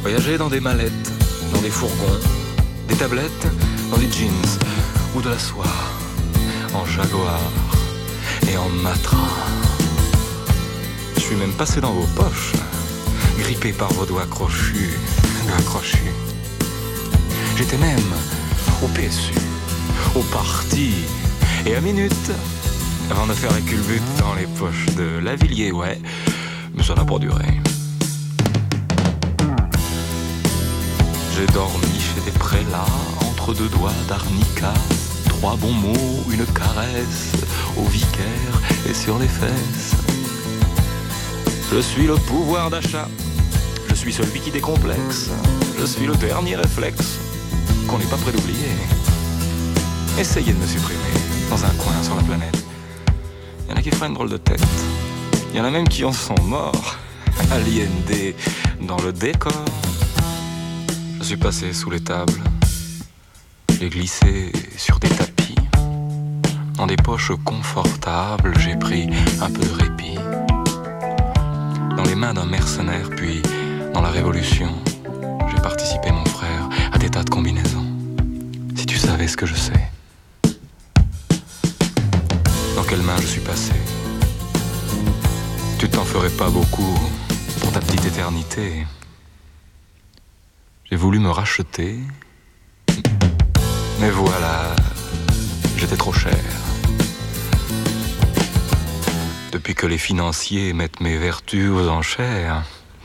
Voyager dans des mallettes, dans des fourgons, des tablettes, dans des jeans ou de la soie, en jaguar et en matra. Je suis même passé dans vos poches, grippé par vos doigts crochus. J'étais même au PSU, au parti et à minute, avant de faire la culbute dans les poches de Lavilliers, ouais, mais ça n'a pas duré. J'ai dormi chez des prélats, entre deux doigts d'arnica, 3 bons mots, une caresse, au vicaire et sur les fesses. Je suis le pouvoir d'achat, je suis celui qui décomplexe, je suis le dernier réflexe qu'on n'est pas prêt d'oublier. Essayez de me supprimer dans un coin sur la planète. Il y en a qui feraient une drôle de tête, il y en a même qui en sont morts, à l'IND, dans le décor. Je suis passé sous les tables, j'ai glissé sur des tapis. Dans des poches confortables, j'ai pris un peu de répit. Dans les mains d'un mercenaire, puis dans la Révolution, j'ai participé, mon frère, à des tas de combinaisons. Si tu savais ce que je sais. Dans quelles mains je suis passé. Tu t'en ferais pas beaucoup pour ta petite éternité. J'ai voulu me racheter, mais voilà, j'étais trop cher. Depuis que les financiers mettent mes vertus aux enchères,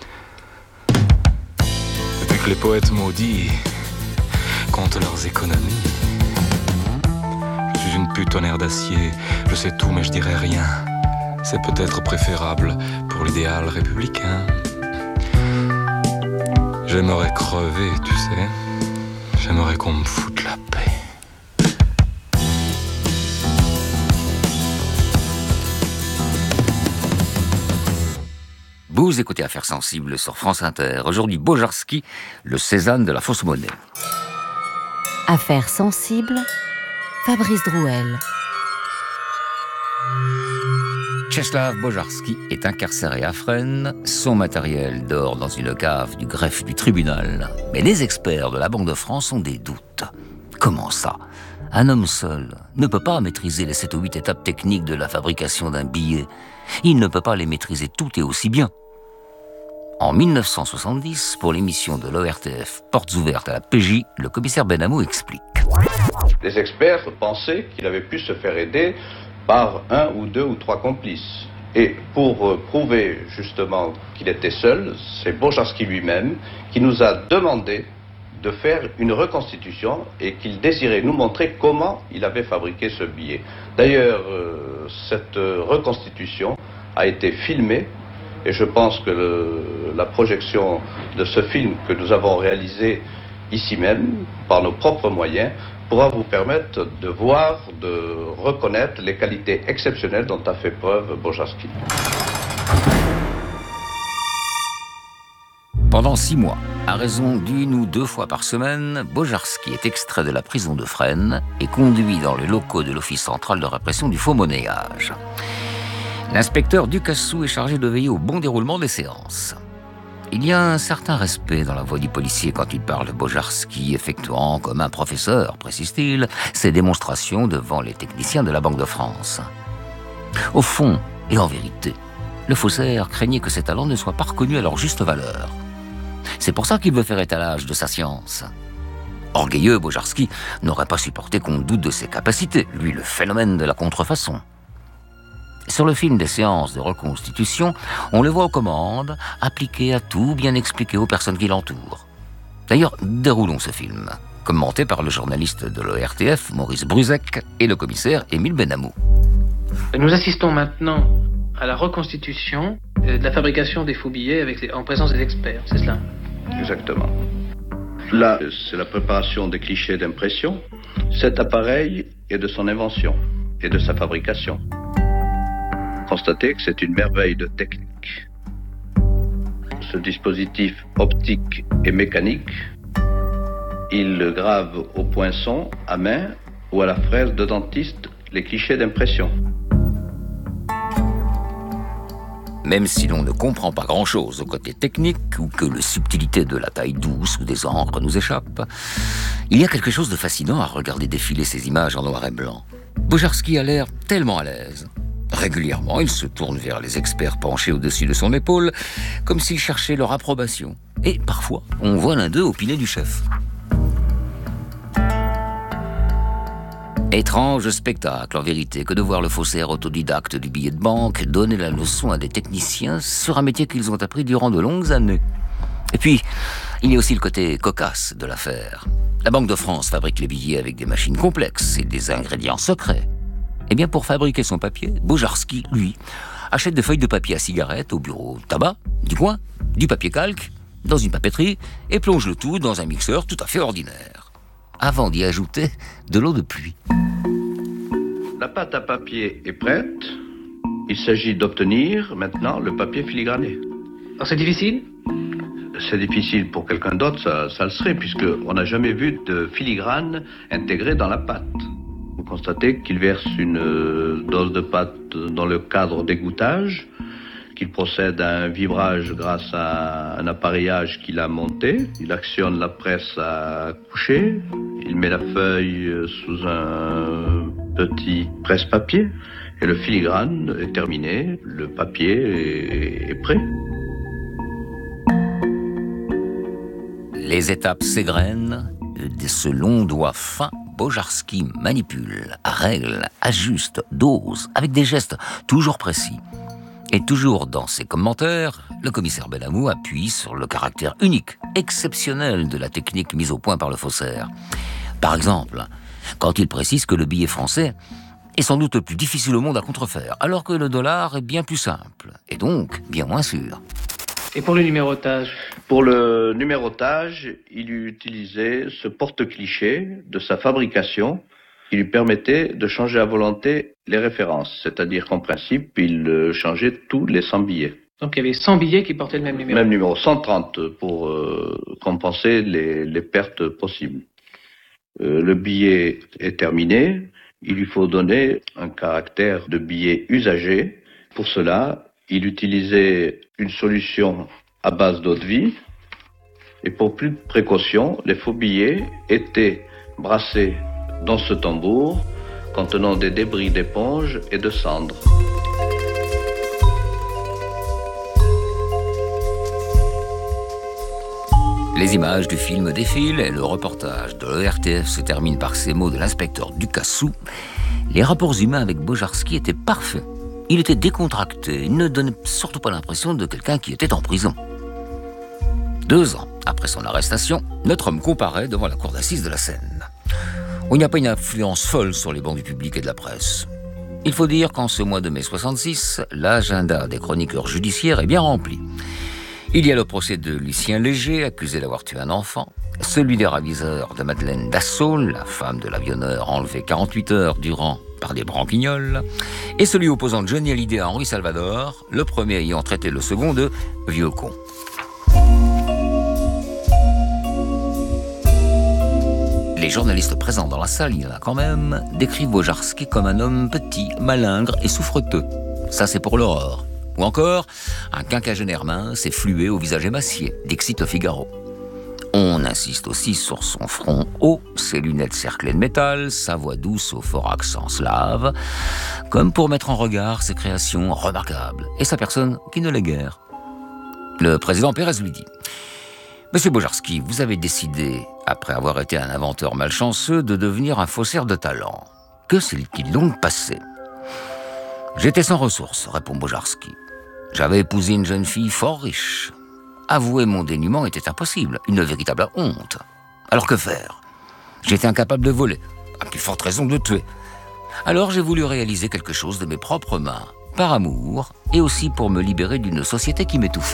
depuis que les poètes maudits comptent leurs économies, je suis une pute en air d'acier, je sais tout mais je dirai rien. C'est peut-être préférable pour l'idéal républicain. J'aimerais crever, tu sais. J'aimerais qu'on me foute la paix. Vous écoutez Affaires sensibles sur France Inter. Aujourd'hui, Bojarski, le Cézanne de la fausse monnaie. Affaires sensibles, Fabrice Drouel. Czesław Bojarski est incarcéré à Fresnes. Son matériel dort dans une cave du greffe du tribunal. Mais les experts de la Banque de France ont des doutes. Comment ça ? Un homme seul ne peut pas maîtriser les 7 ou 8 étapes techniques de la fabrication d'un billet. Il ne peut pas les maîtriser toutes et aussi bien. En 1970, pour l'émission de l'ORTF Portes ouvertes à la PJ, le commissaire Benamou explique. Les experts pensaient qu'il avait pu se faire aider par 1 ou 2 ou 3 complices. Et pour prouver justement qu'il était seul, c'est Bojarski lui-même qui nous a demandé de faire une reconstitution et qu'il désirait nous montrer comment il avait fabriqué ce billet. D'ailleurs, cette reconstitution a été filmée et je pense que la projection de ce film que nous avons réalisé ici même, par nos propres moyens, pourra vous permettre de voir, de reconnaître les qualités exceptionnelles dont a fait preuve Bojarski. Pendant 6 mois, à raison d'1 ou 2 fois par semaine, Bojarski est extrait de la prison de Fresnes et conduit dans les locaux de l'Office central de répression du faux monnayage. L'inspecteur Ducassou est chargé de veiller au bon déroulement des séances. Il y a un certain respect dans la voix du policier quand il parle de Bojarski, effectuant comme un professeur, précise-t-il, ses démonstrations devant les techniciens de la Banque de France. Au fond, et en vérité, le faussaire craignait que ses talents ne soient pas reconnus à leur juste valeur. C'est pour ça qu'il veut faire étalage de sa science. Orgueilleux, Bojarski n'aurait pas supporté qu'on doute de ses capacités, lui le phénomène de la contrefaçon. Sur le film des séances de reconstitution, on le voit aux commandes, appliqué à tout, bien expliqué aux personnes qui l'entourent. D'ailleurs, déroulons ce film, commenté par le journaliste de l'ORTF, Maurice Bruzek, et le commissaire Émile Benamou. Nous assistons maintenant à la reconstitution de la fabrication des faux billets en présence des experts, c'est cela ? Exactement. Là, c'est la préparation des clichés d'impression. Cet appareil est de son invention et de sa fabrication. Constatez que c'est une merveille de technique. Ce dispositif optique et mécanique, il grave au poinçon, à main ou à la fraise de dentiste les clichés d'impression. Même si l'on ne comprend pas grand-chose au côté technique ou que la subtilité de la taille douce ou des encres nous échappe, il y a quelque chose de fascinant à regarder défiler ces images en noir et blanc. Bojarski a l'air tellement à l'aise. Régulièrement, il se tourne vers les experts penchés au-dessus de son épaule, comme s'il cherchait leur approbation. Et parfois, on voit l'un d'eux opiner du chef. Étrange spectacle, en vérité, que de voir le faussaire autodidacte du billet de banque donner la leçon à des techniciens sur un métier qu'ils ont appris durant de longues années. Et puis, il y a aussi le côté cocasse de l'affaire. La Banque de France fabrique les billets avec des machines complexes et des ingrédients secrets. Eh bien, pour fabriquer son papier, Bojarski, lui, achète des feuilles de papier à cigarette au bureau tabac, du coin, du papier calque, dans une papeterie, et plonge le tout dans un mixeur tout à fait ordinaire, avant d'y ajouter de l'eau de pluie. La pâte à papier est prête. Il s'agit d'obtenir maintenant le papier filigrané. Alors c'est difficile ? C'est difficile pour quelqu'un d'autre, ça le serait, puisqu'on n'a jamais vu de filigrane intégrée dans la pâte. Vous constatez qu'il verse une dose de pâte dans le cadre d'égouttage, qu'il procède à un vibrage grâce à un appareillage qu'il a monté. Il actionne la presse à coucher, il met la feuille sous un petit presse-papier, et le filigrane est terminé, le papier est prêt. Les étapes s'égrènent, de ce long doigt fin, Bojarski manipule, règle, ajuste, dose, avec des gestes toujours précis. Et toujours dans ses commentaires, le commissaire Benamou appuie sur le caractère unique, exceptionnel de la technique mise au point par le faussaire. Par exemple, quand il précise que le billet français est sans doute le plus difficile au monde à contrefaire, alors que le dollar est bien plus simple, et donc bien moins sûr. Et pour le numérotage ? Pour le numérotage, il utilisait ce porte-cliché de sa fabrication qui lui permettait de changer à volonté les références. C'est-à-dire qu'en principe, il changeait tous les 100 billets. Donc il y avait 100 billets qui portaient le même numéro. Même numéro, 130 pour compenser les pertes possibles. Le billet est terminé. Il lui faut donner un caractère de billet usagé. Pour cela, il utilisait une solution à base d'eau-de-vie. Et pour plus de précaution, les faux billets étaient brassés dans ce tambour contenant des débris d'éponge et de cendres. Les images du film défilent et le reportage de l'ORTF se termine par ces mots de l'inspecteur Ducassou. Les rapports humains avec Bojarski étaient parfaits. Il était décontracté, il ne donnait surtout pas l'impression de quelqu'un qui était en prison. 2 ans après son arrestation, notre homme comparaît devant la cour d'assises de la Seine. Il n'y a pas une influence folle sur les bancs du public et de la presse. Il faut dire qu'en ce mois de mai 66, l'agenda des chroniqueurs judiciaires est bien rempli. Il y a le procès de Lucien Léger, accusé d'avoir tué un enfant, celui des raviseurs de Madeleine Dassault, la femme de l'avionneur enlevée 48 heures durant par des branquignoles, et celui opposant Johnny Hallyday à Henri Salvador, le premier ayant traité le second de « vieux con ». Les journalistes présents dans la salle, il y en a quand même, décrivent Bojarski comme un homme petit, malingre et souffreteux. Ça, c'est pour l'aurore. Ou encore, un quinquagénaire mince et fluet au visage émacié, dixit au Figaro. On insiste aussi sur son front haut, ses lunettes cerclées de métal, sa voix douce au fort accent slave, comme pour mettre en regard ses créations remarquables et sa personne qui ne l'est guère. Le président Pérez lui dit « Monsieur Bojarski, vous avez décidé, après avoir été un inventeur malchanceux, de devenir un faussaire de talent. Que s'est-il donc passé ?» « J'étais sans ressources, répond Bojarski. J'avais épousé une jeune fille fort riche. Avouer mon dénuement était impossible, une véritable honte. Alors que faire ? J'étais incapable de voler, à plus forte raison de tuer. Alors j'ai voulu réaliser quelque chose de mes propres mains, par amour, et aussi pour me libérer d'une société qui m'étouffait. »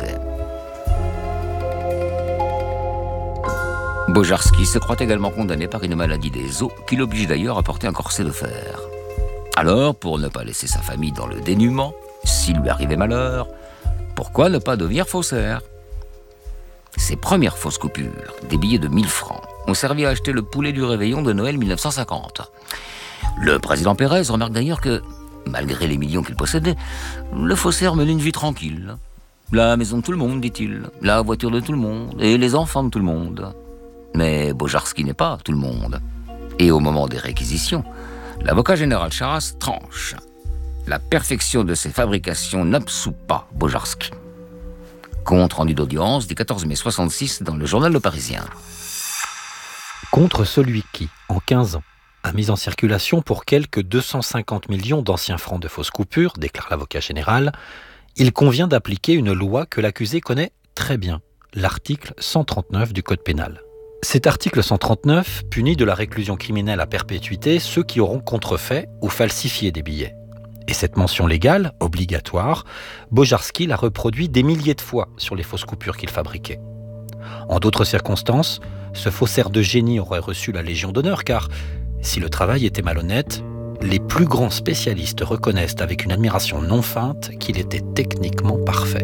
Bojarski se croit également condamné par une maladie des os qui l'oblige d'ailleurs à porter un corset de fer. Alors, pour ne pas laisser sa famille dans le dénuement, s'il lui arrivait malheur, pourquoi ne pas devenir faussaire ? Ses premières fausses coupures, des billets de 1000 francs, ont servi à acheter le poulet du réveillon de Noël 1950. Le président Pérez remarque d'ailleurs que Malgré les millions qu'il possédait, le faussaire menait une vie tranquille. La maison de tout le monde, dit-il, la voiture de tout le monde, et les enfants de tout le monde. Mais Bojarski n'est pas tout le monde. Et au moment des réquisitions, l'avocat général Charras tranche. La perfection de ses fabrications n'absout pas Bojarski. Compte rendu d'audience du 14 mai 66 dans le journal Le Parisien. Contre celui qui, en 15 ans, a mis en circulation pour quelques 250 millions d'anciens francs de fausses coupures, déclare l'avocat général, il convient d'appliquer une loi que l'accusé connaît très bien, l'article 139 du Code pénal. Cet article 139 punit de la réclusion criminelle à perpétuité ceux qui auront contrefait ou falsifié des billets. Et cette mention légale, obligatoire, Bojarski l'a reproduit des milliers de fois sur les fausses coupures qu'il fabriquait. En d'autres circonstances, ce faussaire de génie aurait reçu la Légion d'honneur car, si le travail était malhonnête, les plus grands spécialistes reconnaissent avec une admiration non feinte qu'il était techniquement parfait.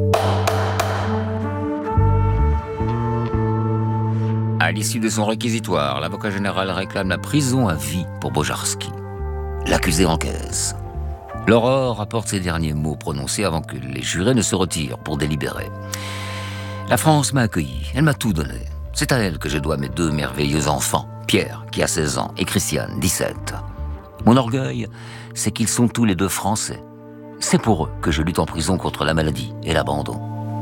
À l'issue de son réquisitoire, l'avocat général réclame la prison à vie pour Bojarski. L'accusé encaisse. L'Aurore rapporte ces derniers mots prononcés avant que les jurés ne se retirent pour délibérer. La France m'a accueilli, elle m'a tout donné. C'est à elle que je dois mes deux merveilleux enfants, Pierre, qui a 16 ans, et Christiane, 17. Mon orgueil, c'est qu'ils sont tous les deux français. C'est pour eux que je lutte en prison contre la maladie et l'abandon.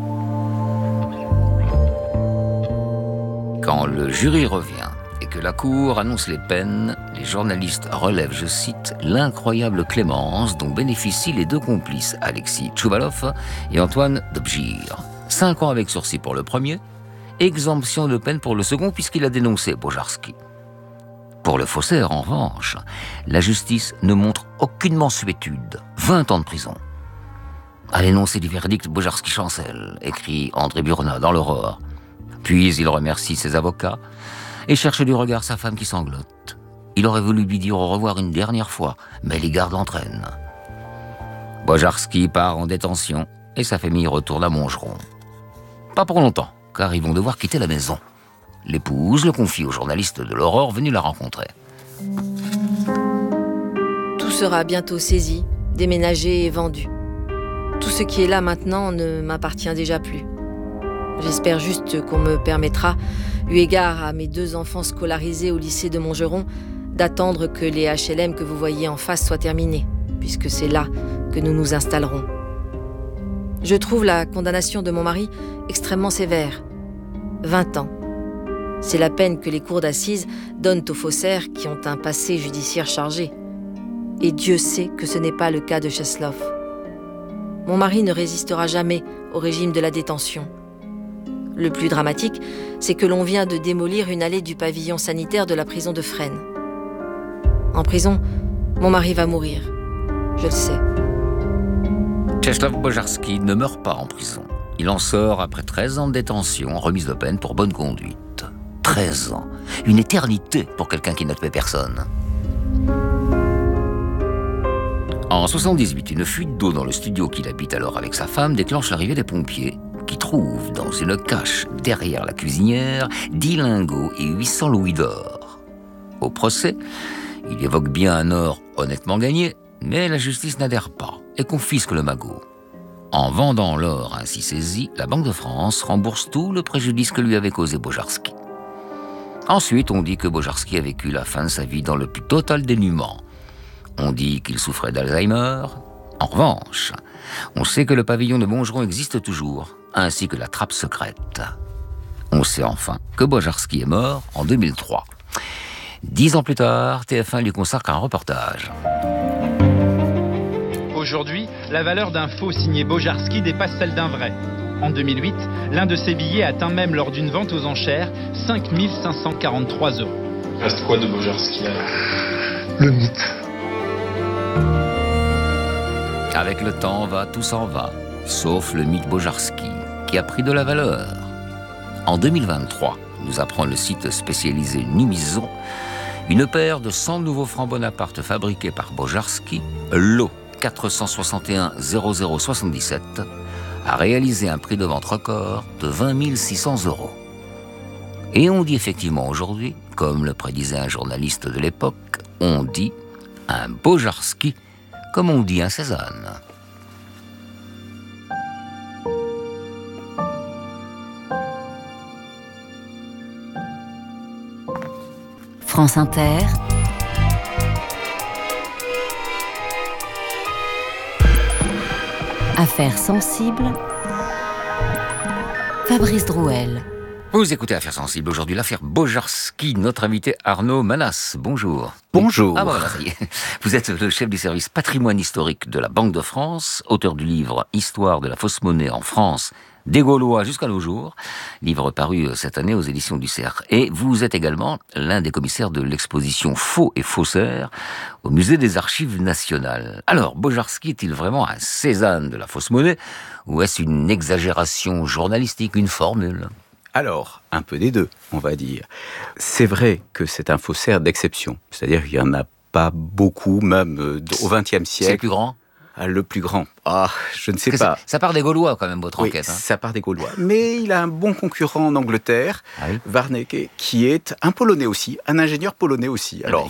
Quand le jury revient et que la cour annonce les peines, les journalistes relèvent, je cite, l'incroyable clémence dont bénéficient les deux complices, Alexis Tchouvalov et Antoine Dobgir. 5 ans avec sursis pour le premier, exemption de peine pour le second puisqu'il a dénoncé Bojarski. Pour le faussaire, en revanche, la justice ne montre aucune mansuétude. 20 ans de prison. À l'énoncé du verdict, Bojarski chancelle, écrit André Burnat dans l'Aurore. Puis il remercie ses avocats et cherche du regard sa femme qui sanglote. Il aurait voulu lui dire au revoir une dernière fois, mais les gardes l'entraînent. Bojarski part en détention et sa famille retourne à Montgeron. Pas pour longtemps, car ils vont devoir quitter la maison. L'épouse le confie aux journalistes de l'Aurore venus la rencontrer. Tout sera bientôt saisi, déménagé et vendu. Tout ce qui est là maintenant ne m'appartient déjà plus. J'espère juste qu'on me permettra, eu égard à mes 2 enfants scolarisés au lycée de Montgeron, d'attendre que les HLM que vous voyez en face soient terminés, puisque c'est là que nous nous installerons. Je trouve la condamnation de mon mari extrêmement sévère. 20 ans. C'est la peine que les cours d'assises donnent aux faussaires qui ont un passé judiciaire chargé. Et Dieu sait que ce n'est pas le cas de Chaslov. Mon mari ne résistera jamais au régime de la détention. Le plus dramatique, c'est que l'on vient de démolir une allée du pavillon sanitaire de la prison de Fresnes. En prison, mon mari va mourir. Je le sais. Czeslaw Bojarski ne meurt pas en prison. Il en sort après 13 ans de détention, remise de peine pour bonne conduite. 13 ans, une éternité pour quelqu'un qui ne tuait personne. En 78, une fuite d'eau dans le studio qu'il habite alors avec sa femme déclenche l'arrivée des pompiers qui trouvent dans une cache derrière la cuisinière 10 lingots et 800 louis d'or. Au procès, il évoque bien un or honnêtement gagné, mais la justice n'adhère pas et confisque le magot. En vendant l'or ainsi saisi, la Banque de France rembourse tout le préjudice que lui avait causé Bojarski. Ensuite, on dit que Bojarski a vécu la fin de sa vie dans le plus total dénuement. On dit qu'il souffrait d'Alzheimer. En revanche, on sait que le pavillon de Montgeron existe toujours, ainsi que la trappe secrète. On sait enfin que Bojarski est mort en 2003. 10 ans plus tard, TF1 lui consacre un reportage. Aujourd'hui, la valeur d'un faux signé Bojarski dépasse celle d'un vrai. En 2008, l'un de ces billets atteint même lors d'une vente aux enchères 5 543 €. Reste quoi de Bojarski alors ? Le mythe. Avec le temps, tout s'en va, sauf le mythe Bojarski, qui a pris de la valeur. En 2023, nous apprend le site spécialisé Numison, une paire de 100 nouveaux francs Bonaparte fabriqués par Bojarski, lot 461 0077, a réalisé un prix de vente record de 20 600 €. Et on dit effectivement aujourd'hui, comme le prédisait un journaliste de l'époque, on dit un Bojarski comme on dit un Cézanne. France Inter. Affaires sensibles. Fabrice Drouel. Vous écoutez Affaires sensibles. Aujourd'hui, l'affaire Bojarski. Notre invité Arnaud Manas. Bonjour. Bonjour. Ah voilà, ça y est. Vous êtes le chef du service patrimoine historique de la Banque de France, auteur du livre Histoire de la fausse monnaie en France, des Gaulois jusqu'à nos jours, livre paru cette année aux éditions du Cerf. Et vous êtes également l'un des commissaires de l'exposition Faux et Faussaires au musée des Archives nationales. Alors, Bojarski est-il vraiment un Cézanne de la fausse monnaie, ou est-ce une exagération journalistique, une formule ? Alors, un peu des deux, on va dire. C'est vrai que c'est un faussaire d'exception. C'est-à-dire qu'il n'y en a pas beaucoup, même au XXe siècle. C'est le plus grand ? Le plus grand. Je ne sais pas. Ça part des Gaulois, quand même, votre enquête. Oui, ça part des Gaulois. Mais il a un bon concurrent en Angleterre, Warnecke, qui est un Polonais aussi, un ingénieur polonais aussi. Alors,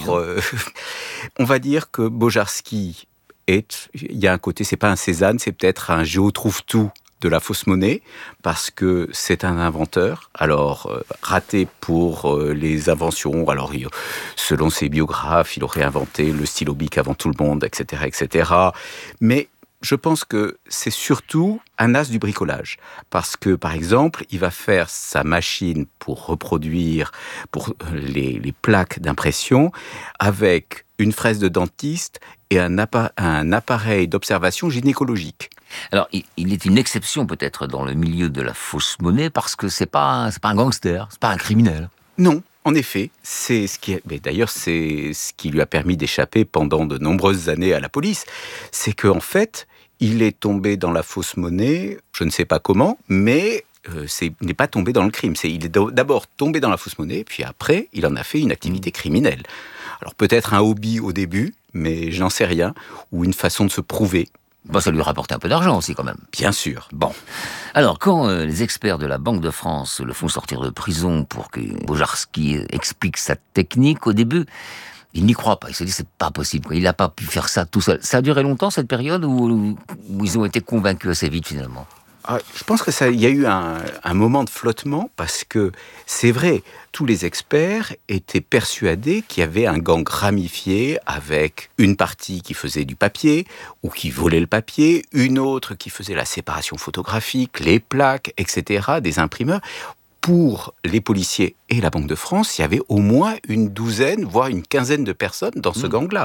on va dire que Bojarski il y a un côté, c'est pas un Cézanne, c'est peut-être un géotrouve-tout de la fausse monnaie, parce que c'est un inventeur, alors raté pour les inventions, alors selon ses biographes, il aurait inventé le stylo bic avant tout le monde, etc., etc. Mais je pense que c'est surtout un as du bricolage, parce que, par exemple, il va faire sa machine pour reproduire pour les plaques d'impression avec une fraise de dentiste et un appareil d'observation gynécologique. Alors, il est une exception peut-être dans le milieu de la fausse monnaie parce que c'est pas un gangster, c'est pas un criminel. Non, en effet, mais d'ailleurs c'est ce qui lui a permis d'échapper pendant de nombreuses années à la police, c'est qu'en fait, il est tombé dans la fausse monnaie, je ne sais pas comment, mais il n'est pas tombé dans le crime. Il est d'abord tombé dans la fausse monnaie, puis après, il en a fait une activité criminelle. Alors peut-être un hobby au début, mais je n'en sais rien, ou une façon de se prouver. Ça lui rapporte un peu d'argent aussi, quand même. Bien sûr. Bon. Alors, quand les experts de la Banque de France le font sortir de prison pour que Bojarski explique sa technique, au début, il n'y croit pas. Il se dit, c'est pas possible, quoi. Il n'a pas pu faire ça tout seul. Ça a duré longtemps, cette période, où ils ont été convaincus assez vite, finalement? Je pense que il y a eu un moment de flottement, parce que c'est vrai, tous les experts étaient persuadés qu'il y avait un gang ramifié avec une partie qui faisait du papier ou qui volait le papier, une autre qui faisait la séparation photographique, les plaques, etc., des imprimeurs. Pour les policiers et la Banque de France, il y avait au moins une douzaine, voire une quinzaine de personnes dans ce gang-là.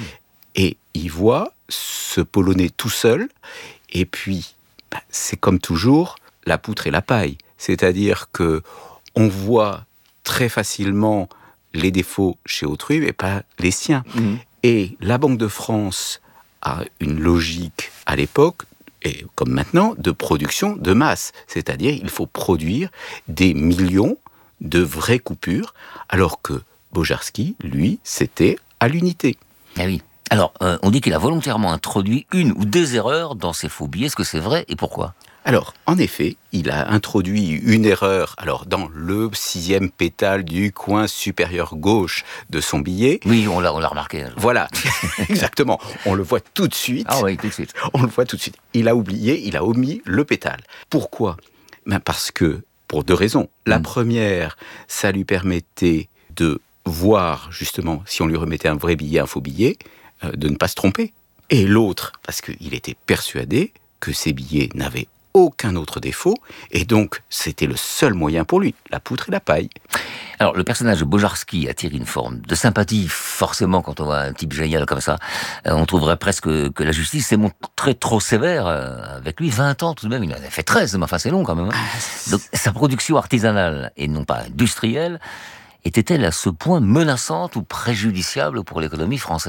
Et ils voient ce Polonais tout seul, et puis c'est comme toujours la poutre et la paille. C'est-à-dire que on voit très facilement les défauts chez autrui, mais pas les siens. Et la Banque de France a une logique à l'époque, et comme maintenant, de production de masse. C'est-à-dire il faut produire des millions de vraies coupures, alors que Bojarski, lui, c'était à l'unité. Ah oui. Alors, on dit qu'il a volontairement introduit une ou des erreurs dans ses faux billets. Est-ce que c'est vrai et pourquoi ? Alors, en effet, il a introduit une erreur dans le 6e pétale du coin supérieur gauche de son billet. Oui, on l'a remarqué. Voilà, exactement. On le voit tout de suite. Ah oui, tout de suite. On le voit tout de suite. Il a omis le pétale. Pourquoi ? Parce que, pour deux raisons. La première, ça lui permettait de voir, justement, si on lui remettait un vrai billet, un faux billet, de ne pas se tromper. Et l'autre, parce qu'il était persuadé que ces billets n'avaient aucun autre défaut, et donc c'était le seul moyen pour lui, la poutre et la paille. Alors, le personnage de Bojarski attire une forme de sympathie, forcément, quand on voit un type génial comme ça. On trouverait presque que la justice s'est montrée trop sévère avec lui. 20 ans tout de même, il en a fait 13, mais enfin c'est long quand même. Donc, sa production artisanale, et non pas industrielle, était-elle à ce point menaçante ou préjudiciable pour l'économie française ?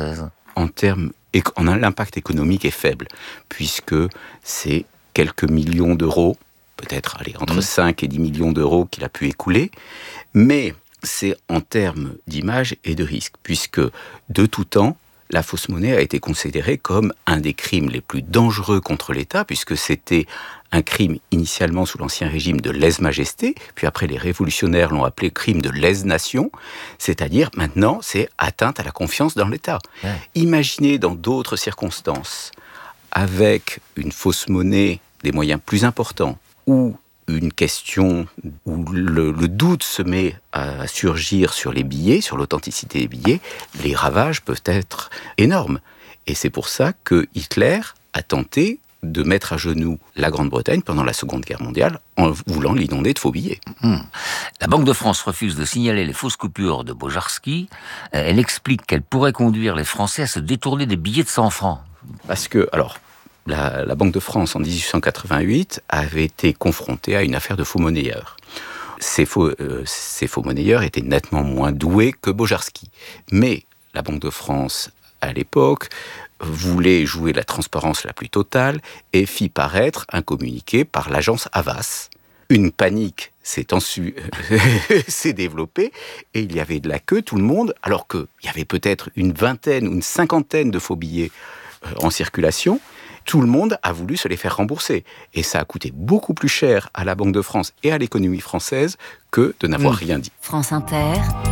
L'impact économique est faible, puisque c'est quelques millions d'euros, peut-être entre 5 et 10 millions d'euros qu'il a pu écouler, mais c'est en termes d'image et de risque, puisque de tout temps, la fausse monnaie a été considérée comme un des crimes les plus dangereux contre l'État, puisque c'était un crime initialement sous l'Ancien Régime de lèse-majesté, puis après les révolutionnaires l'ont appelé crime de lèse-nation, c'est-à-dire maintenant c'est atteinte à la confiance dans l'État. Ouais. Imaginez dans d'autres circonstances, avec une fausse monnaie, des moyens plus importants, ou une question où le doute se met à surgir sur les billets, sur l'authenticité des billets, les ravages peuvent être énormes. Et c'est pour ça que Hitler a tenté de mettre à genoux la Grande-Bretagne pendant la Seconde Guerre mondiale en voulant l'inonder de faux billets. La Banque de France refuse de signaler les fausses coupures de Bojarski. Elle explique qu'elle pourrait conduire les Français à se détourner des billets de 100 francs. Parce que, alors, la Banque de France, en 1888, avait été confrontée à une affaire de faux monnayeurs. Ces faux monnayeurs étaient nettement moins doués que Bojarski. Mais la Banque de France, à l'époque, voulait jouer la transparence la plus totale et fit paraître un communiqué par l'agence Havas. Une panique s'est développée et il y avait de la queue, tout le monde, alors qu'il y avait peut-être une vingtaine ou une cinquantaine de faux billets en circulation. Tout le monde a voulu se les faire rembourser. Et ça a coûté beaucoup plus cher à la Banque de France et à l'économie française que de n'avoir rien dit. France Inter.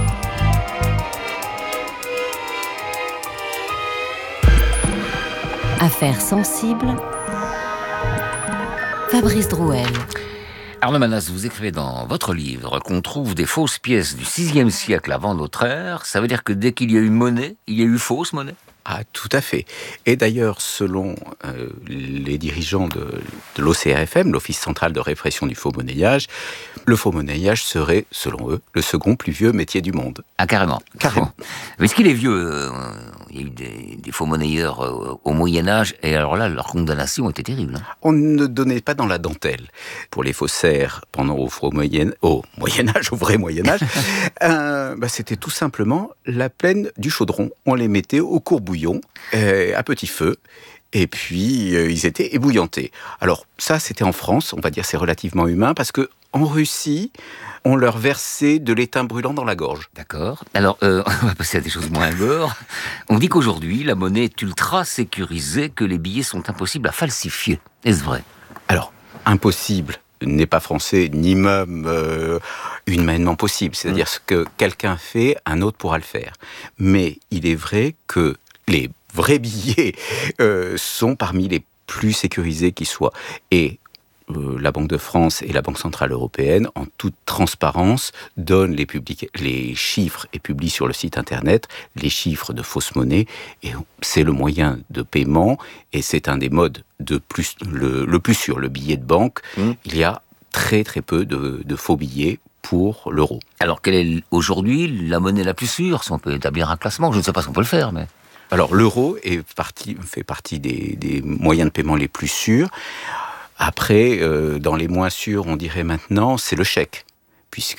Affaires sensibles. Fabrice Drouel. Arnaud Manas, vous écrivez dans votre livre qu'on trouve des fausses pièces du VIe siècle avant notre ère. Ça veut dire que dès qu'il y a eu monnaie, il y a eu fausse monnaie ? Ah, tout à fait. Et d'ailleurs, selon les dirigeants de l'OCRFM, l'Office central de répression du faux monnayage, le faux monnayage serait, selon eux, le second plus vieux métier du monde. Ah, carrément. Carrément. Mais est-ce qu'il est vieux il y a eu des faux monnayeurs au Moyen-Âge, et alors là, leur condamnation était terrible. On ne donnait pas dans la dentelle. Pour les faussaires, pendant au vrai Moyen-Âge, c'était tout simplement la plaine du chaudron. On les mettait au courbouillon, à petit feu, et puis ils étaient ébouillantés. Alors ça, c'était en France, on va dire c'est relativement humain, parce que en Russie, on leur versait de l'étain brûlant dans la gorge. D'accord. Alors, on va passer à des choses moins gore. On dit qu'aujourd'hui, la monnaie est ultra sécurisée, que les billets sont impossibles à falsifier. Est-ce vrai ? Alors, impossible n'est pas français, ni même humainement possible. C'est-à-dire ce que quelqu'un fait, un autre pourra le faire. Mais il est vrai que les vrais billets sont parmi les plus sécurisés qui soient. Et la Banque de France et la Banque Centrale Européenne, en toute transparence, donnent les chiffres et publient sur le site internet les chiffres de fausses monnaies. Et c'est le moyen de paiement et c'est un des modes le plus sûr. Le billet de banque, il y a très très peu de faux billets pour l'euro. Alors, quelle est aujourd'hui la monnaie la plus sûre ? Si on peut établir un classement, je ne sais pas si on peut le faire, mais... Alors, l'euro fait partie des moyens de paiement les plus sûrs. Après, dans les moins sûrs, on dirait maintenant, c'est le chèque. Puisque,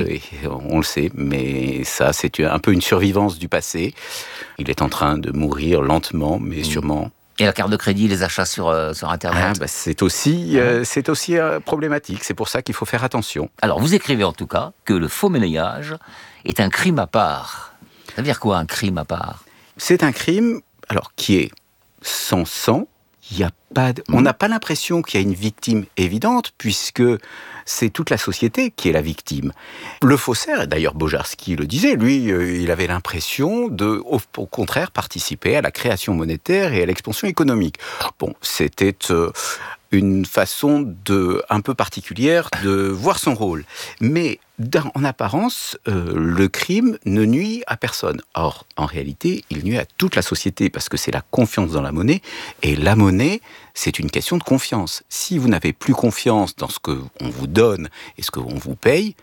on le sait, mais ça, c'est un peu une survivance du passé. Il est en train de mourir lentement, mais sûrement. Et la carte de crédit, les achats sur Internet ? C'est aussi problématique. C'est pour ça qu'il faut faire attention. Alors, vous écrivez en tout cas que le faux monnayage est un crime à part. Ça veut dire quoi, un crime à part ? C'est un crime, qui est sans sang. On n'a pas l'impression qu'il y a une victime évidente, puisque c'est toute la société qui est la victime. Le faussaire, d'ailleurs Bojarski le disait, lui, il avait l'impression de, au contraire, participer à la création monétaire et à l'expansion économique. Bon, c'était une façon un peu particulière de voir son rôle. Mais en apparence, le crime ne nuit à personne. Or, en réalité, il nuit à toute la société parce que c'est la confiance dans la monnaie. Et la monnaie, c'est une question de confiance. Si vous n'avez plus confiance dans ce qu'on vous donne et ce qu'on vous paye,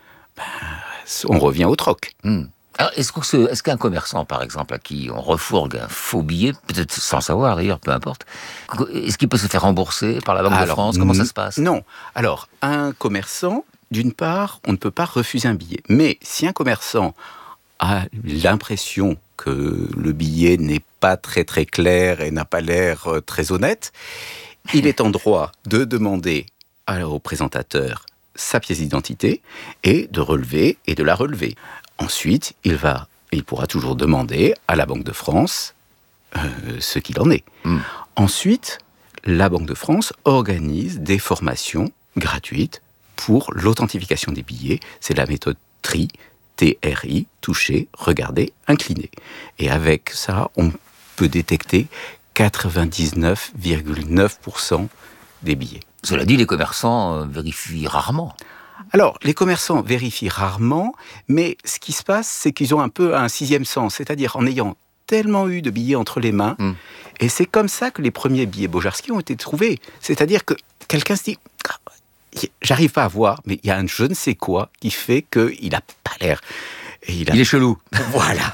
on revient au troc. Alors, est-ce qu'un commerçant, par exemple, à qui on refourgue un faux billet, peut-être sans savoir d'ailleurs, peu importe, est-ce qu'il peut se faire rembourser par la Banque de France ? Comment ça se passe ? Non. Alors, un commerçant, d'une part, on ne peut pas refuser un billet. Mais si un commerçant a l'impression que le billet n'est pas très très clair et n'a pas l'air très honnête, il est en droit de demander au présentateur sa pièce d'identité et de la relever. Ensuite, il pourra toujours demander à la Banque de France ce qu'il en est. Ensuite, la Banque de France organise des formations gratuites pour l'authentification des billets. C'est la méthode TRI, T-R-I, toucher, regarder, incliner. Et avec ça, on peut détecter 99,9% des billets. Cela dit, les commerçants vérifient rarement. Alors, les commerçants vérifient rarement, mais ce qui se passe, c'est qu'ils ont un peu un sixième sens, c'est-à-dire en ayant tellement eu de billets entre les mains, et c'est comme ça que les premiers billets Bojarski ont été trouvés. C'est-à-dire que quelqu'un se dit, j'arrive pas à voir, mais il y a un je ne sais quoi qui fait qu'il n'a pas l'air. Il est chelou. Voilà.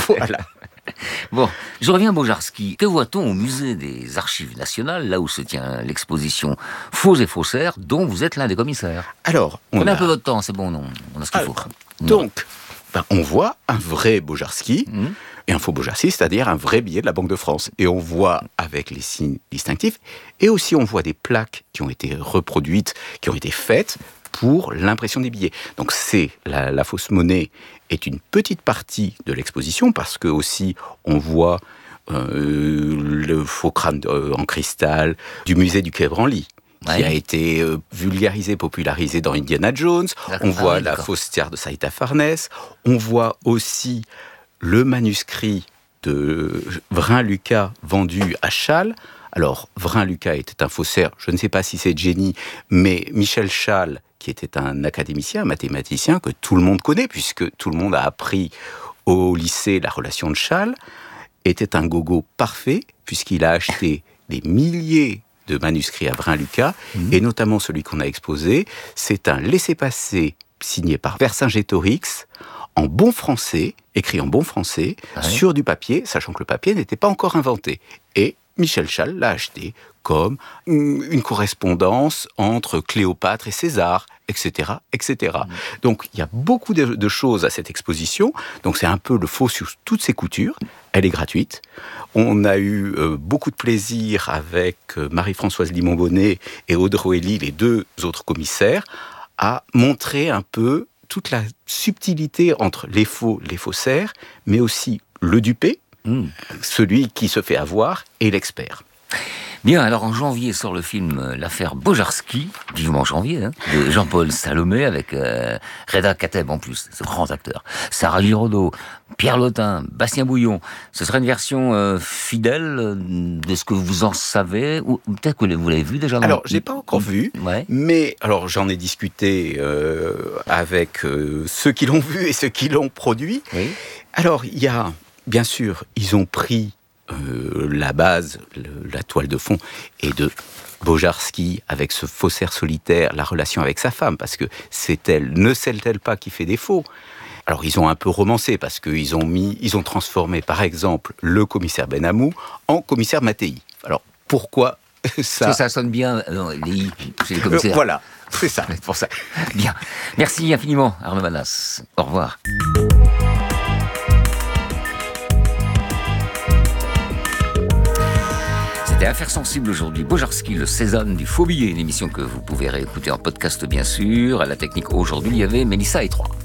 Bon, je reviens à Bojarski. Que voit-on au musée des Archives nationales, là où se tient l'exposition Faux et faussaires, dont vous êtes l'un des commissaires? Alors, prenez un peu votre temps, c'est bon, on a ce qu'il faut. Donc, on voit un vrai Bojarski et un faux Bojarski, c'est-à-dire un vrai billet de la Banque de France. Et on voit avec les signes distinctifs, et aussi on voit des plaques qui ont été reproduites, qui ont été faites pour l'impression des billets. Donc la fausse monnaie est une petite partie de l'exposition, parce que aussi on voit le faux crâne en cristal du musée du Quai Branly, qui a été vulgarisé, popularisé dans Indiana Jones. On voit la fausse tiare de Saïta Farnèse. On voit aussi le manuscrit de Vrin-Lucas vendu à Chasles. Alors, Vrin-Lucas était un faussaire, je ne sais pas si c'est Jenny, mais Michel Chasles, qui était un académicien, un mathématicien que tout le monde connaît, puisque tout le monde a appris au lycée la relation de Chasles, était un gogo parfait, puisqu'il a acheté des milliers de manuscrits à Vrin-Lucas, et notamment celui qu'on a exposé, c'est un laissez-passer signé par Vercingétorix, en bon français, écrit en bon français, sur du papier, sachant que le papier n'était pas encore inventé. Et Michel Chasles l'a acheté comme une correspondance entre Cléopâtre et César, etc., etc. Donc, il y a beaucoup de choses à cette exposition. Donc, c'est un peu le faux sur toutes ses coutures. Elle est gratuite. On a eu beaucoup de plaisir avec Marie-Françoise Limon-Bonnet et Audrey Elie, les deux autres commissaires, à montrer un peu toute la subtilité entre les faux, les faussaires, mais aussi le dupé, celui qui se fait avoir, et l'expert. Bien, alors en janvier sort le film L'affaire Bojarski, vivement janvier, de Jean-Paul Salomé, avec Reda Kateb en plus, ce grand acteur, Sarah Giraudot, Pierre Lotin, Bastien Bouillon. Ce sera une version fidèle de ce que vous en savez, ou peut-être que vous l'avez vu déjà. Alors, je n'ai pas encore vu, mais alors j'en ai discuté avec ceux qui l'ont vu et ceux qui l'ont produit. Oui. Alors, il y a, bien sûr, ils ont pris la base, la toile de fond, et de Bojarski avec ce faussaire solitaire, la relation avec sa femme, parce que ne celle-t-elle pas qui fait défaut? Alors ils ont un peu romancé, parce qu'ils ont transformé par exemple le commissaire Benamou en commissaire Mattei. Alors pourquoi ça? Parce que ça sonne bien chez les commissaires. Voilà, c'est ça, c'est pour ça. Bien, merci infiniment Arnaud Manas, au revoir. C'était Affaires sensibles aujourd'hui. Bojarski, le Cézanne du faux billet, une émission que vous pouvez réécouter en podcast bien sûr. À la technique aujourd'hui, il y avait Mélissa et 3.